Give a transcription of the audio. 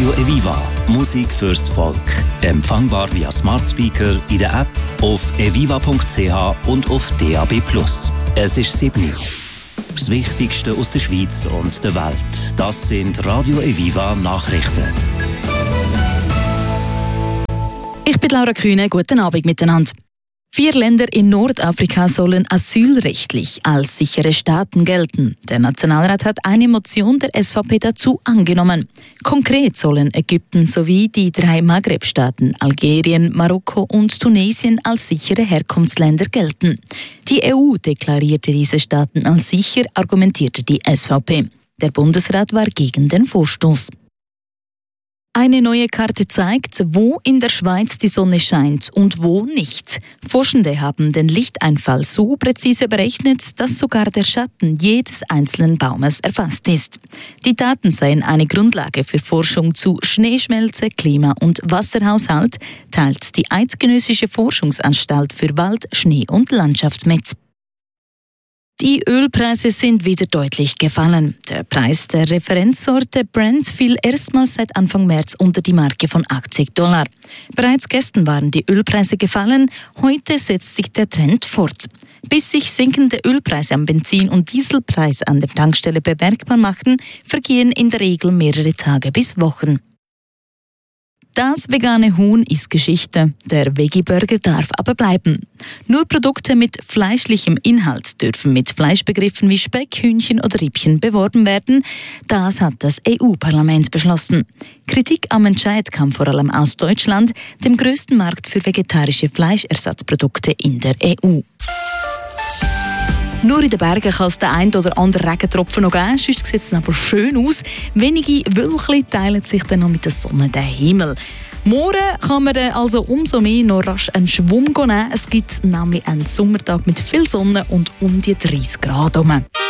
Radio Eviva. Musik fürs Volk. Empfangbar via Smart Speaker, in der App, auf eviva.ch und auf DAB+. Es ist 7 Uhr. Das Wichtigste aus der Schweiz und der Welt. Das sind Radio Eviva Nachrichten. Ich bin Laura Kühne. Guten Abend miteinander. 4 Länder in Nordafrika sollen asylrechtlich als sichere Staaten gelten. Der Nationalrat hat eine Motion der SVP dazu angenommen. Konkret sollen Ägypten sowie die 3 Maghreb-Staaten Algerien, Marokko und Tunesien als sichere Herkunftsländer gelten. Die EU deklarierte diese Staaten als sicher, argumentierte die SVP. Der Bundesrat war gegen den Vorstoß. Eine neue Karte zeigt, wo in der Schweiz die Sonne scheint und wo nicht. Forschende haben den Lichteinfall so präzise berechnet, dass sogar der Schatten jedes einzelnen Baumes erfasst ist. Die Daten seien eine Grundlage für Forschung zu Schneeschmelze, Klima- und Wasserhaushalt, teilt die Eidgenössische Forschungsanstalt für Wald, Schnee und Landschaft mit. Die Ölpreise sind wieder deutlich gefallen. Der Preis der Referenzsorte Brent fiel erstmals seit Anfang März unter die Marke von $80. Bereits gestern waren die Ölpreise gefallen, heute setzt sich der Trend fort. Bis sich sinkende Ölpreise am Benzin- und Dieselpreis an der Tankstelle bemerkbar machten, vergehen in der Regel mehrere Tage bis Wochen. Das vegane Huhn ist Geschichte. Der Veggie-Burger darf aber bleiben. Nur Produkte mit fleischlichem Inhalt dürfen mit Fleischbegriffen wie Speck, Hühnchen oder Rippchen beworben werden. Das hat das EU-Parlament beschlossen. Kritik am Entscheid kam vor allem aus Deutschland, dem größten Markt für vegetarische Fleischersatzprodukte in der EU. Nur in den Bergen kann es den einen oder anderen Regentropfen noch geben, sonst sieht es aber schön aus. Wenige Wölkchen teilen sich dann noch mit der Sonne den Himmel. Morgen kann man dann also umso mehr noch rasch einen Schwung nehmen. Es gibt nämlich einen Sommertag mit viel Sonne und um die 30 Grad herum.